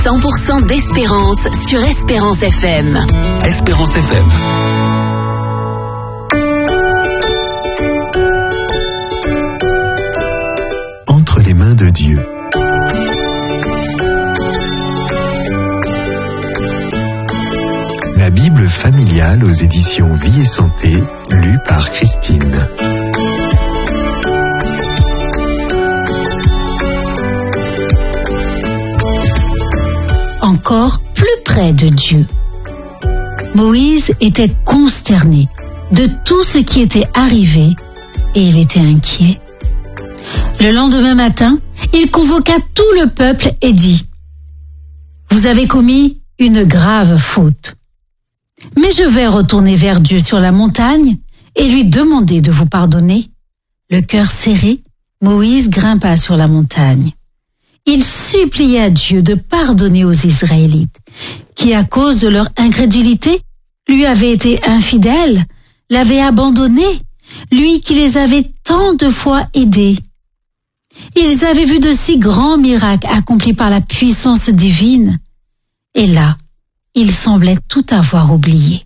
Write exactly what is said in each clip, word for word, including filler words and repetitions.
cent pour cent d'Espérance sur Espérance F M. Espérance F M. Entre les mains de Dieu. La Bible familiale aux éditions Vie et Santé, lue par Christine. Encore plus près de Dieu. Moïse était consterné de tout ce qui était arrivé et il était inquiet. Le lendemain matin, il convoqua tout le peuple et dit : « Vous avez commis une grave faute. Mais je vais retourner vers Dieu sur la montagne et lui demander de vous pardonner. » Le cœur serré, Moïse grimpa sur la montagne. Il supplia Dieu de pardonner aux Israélites, qui à cause de leur incrédulité, lui avaient été infidèles, l'avaient abandonné, lui qui les avait tant de fois aidés. Ils avaient vu de si grands miracles accomplis par la puissance divine. Et là, ils semblaient tout avoir oublié.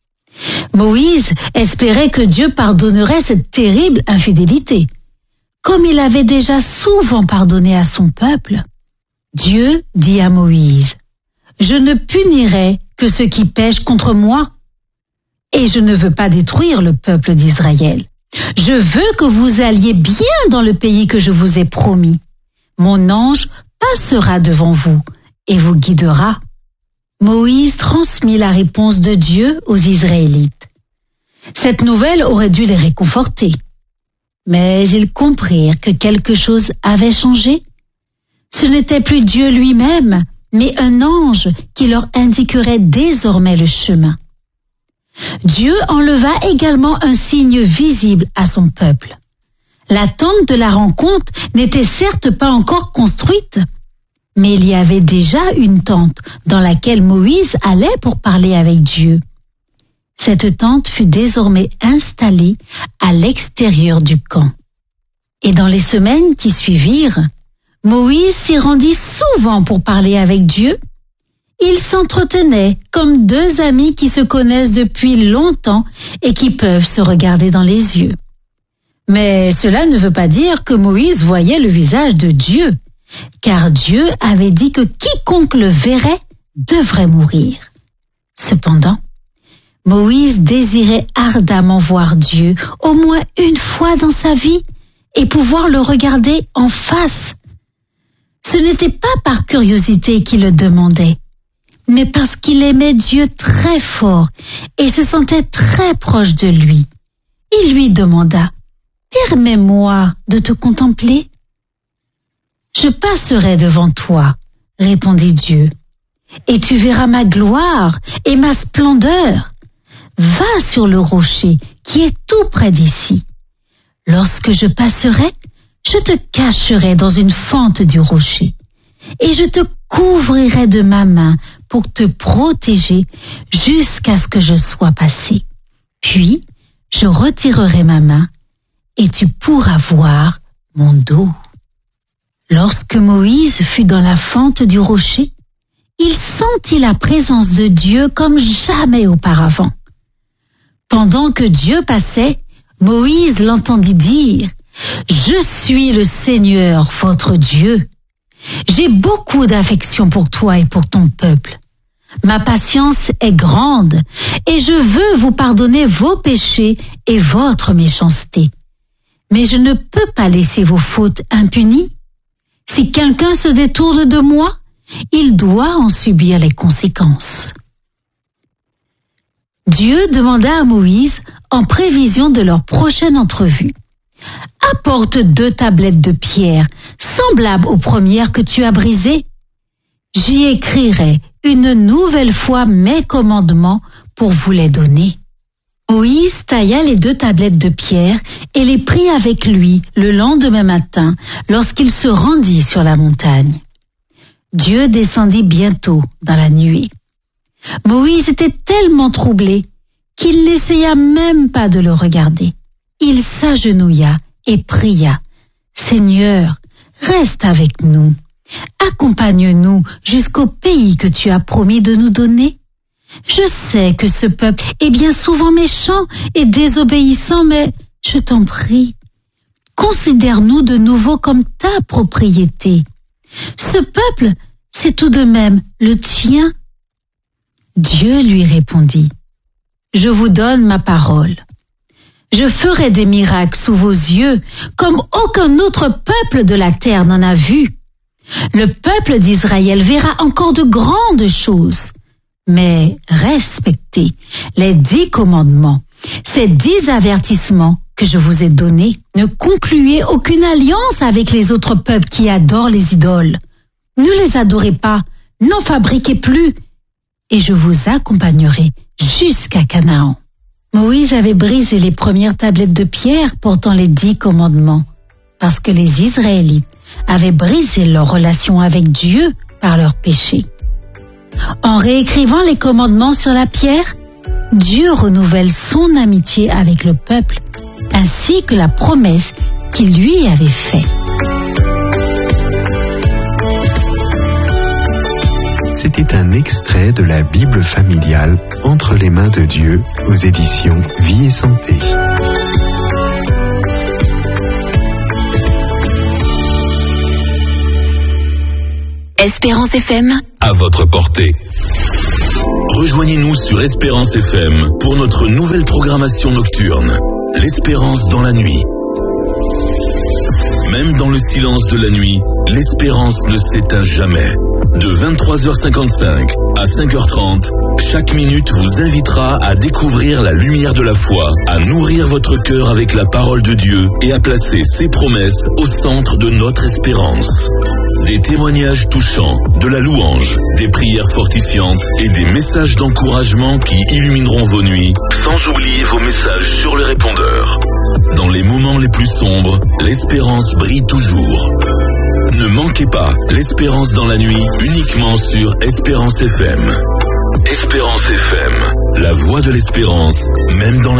Moïse espérait que Dieu pardonnerait cette terrible infidélité, comme il avait déjà souvent pardonné à son peuple. Dieu dit à Moïse : « Je ne punirai que ceux qui pêchent contre moi, et je ne veux pas détruire le peuple d'Israël. Je veux que vous alliez bien dans le pays que je vous ai promis. Mon ange passera devant vous et vous guidera. » Moïse transmit la réponse de Dieu aux Israélites. Cette nouvelle aurait dû les réconforter. Mais ils comprirent que quelque chose avait changé. Ce n'était plus Dieu lui-même, mais un ange qui leur indiquerait désormais le chemin. Dieu enleva également un signe visible à son peuple. La tente de la rencontre n'était certes pas encore construite, mais il y avait déjà une tente dans laquelle Moïse allait pour parler avec Dieu. Cette tente fut désormais installée à l'extérieur du camp. Et dans les semaines qui suivirent, Moïse s'y rendit souvent pour parler avec Dieu. Ils s'entretenaient comme deux amis qui se connaissent depuis longtemps et qui peuvent se regarder dans les yeux. Mais cela ne veut pas dire que Moïse voyait le visage de Dieu, car Dieu avait dit que quiconque le verrait devrait mourir. Cependant, Moïse désirait ardemment voir Dieu au moins une fois dans sa vie et pouvoir le regarder en face. Ce n'était pas par curiosité qu'il le demandait, mais parce qu'il aimait Dieu très fort et se sentait très proche de lui. Il lui demanda : « Permets-moi de te contempler ?» « Je passerai devant toi, » répondit Dieu, « et tu verras ma gloire et ma splendeur. Va sur le rocher qui est tout près d'ici. Lorsque je passerai, je te cacherai dans une fente du rocher, et je te couvrirai de ma main pour te protéger jusqu'à ce que je sois passé. Puis, je retirerai ma main, et tu pourras voir mon dos. » Lorsque Moïse fut dans la fente du rocher, il sentit la présence de Dieu comme jamais auparavant. Pendant que Dieu passait, Moïse l'entendit dire : « Je suis le Seigneur, votre Dieu. J'ai beaucoup d'affection pour toi et pour ton peuple. Ma patience est grande et je veux vous pardonner vos péchés et votre méchanceté. Mais je ne peux pas laisser vos fautes impunies. Si quelqu'un se détourne de moi, il doit en subir les conséquences. » Dieu demanda à Moïse, en prévision de leur prochaine entrevue : « Apporte deux tablettes de pierre, semblables aux premières que tu as brisées. J'y écrirai une nouvelle fois mes commandements pour vous les donner. » Moïse tailla les deux tablettes de pierre et les prit avec lui le lendemain matin lorsqu'il se rendit sur la montagne. Dieu descendit bientôt dans la nuée. Moïse était tellement troublé qu'il n'essaya même pas de le regarder. Il s'agenouilla et pria : « Seigneur, reste avec nous. Accompagne-nous jusqu'au pays que tu as promis de nous donner? Je sais que ce peuple est bien souvent méchant et désobéissant, mais je t'en prie, considère-nous de nouveau comme ta propriété. Ce peuple, c'est tout de même le tien. Dieu lui répondit, je vous donne ma parole. Je ferai des miracles sous vos yeux, comme aucun autre peuple de la terre n'en a vu. Le peuple d'Israël verra encore de grandes choses. Mais respectez les dix commandements, ces dix avertissements que je vous ai donnés. Ne concluez aucune alliance avec les autres peuples qui adorent les idoles. Ne les adorez pas, n'en fabriquez plus, et je vous accompagnerai jusqu'à Canaan. Moïse avait brisé les premières tablettes de pierre portant les dix commandements, parce que les Israélites avaient brisé leur relation avec Dieu par leur péché. En réécrivant les commandements sur la pierre, Dieu renouvelle son amitié avec le peuple, ainsi que la promesse qu'il lui avait faite. C'était un extrait de la Bible familiale Entre les mains de Dieu aux éditions Vie et Santé. Espérance F M, à votre portée. Rejoignez-nous sur Espérance F M pour notre nouvelle programmation nocturne, l'Espérance dans la nuit. Même dans le silence de la nuit, l'espérance ne s'éteint jamais. De vingt-trois heures cinquante-cinq à cinq heures trente, chaque minute vous invitera à découvrir la lumière de la foi, à nourrir votre cœur avec la parole de Dieu et à placer ses promesses au centre de notre espérance. Des témoignages touchants, de la louange, des prières fortifiantes et des messages d'encouragement qui illumineront vos nuits, sans oublier vos messages sur le répondeur. Dans les moments les plus sombres, l'espérance brille toujours. Ne manquez pas l'Espérance dans la nuit, uniquement sur Espérance F M. Espérance F M, la voix de l'espérance, même dans la